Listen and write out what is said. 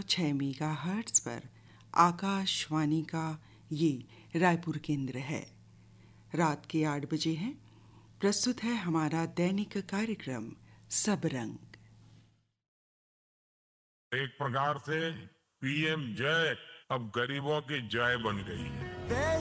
107.6 megahertz पर आकाशवाणी का ये रायपुर केंद्र है। रात के 8 बजे हैं। प्रस्तुत है हमारा दैनिक कार्यक्रम सब रंग। एक प्रकार से पीएम जय अब गरीबों की जय बन गई है।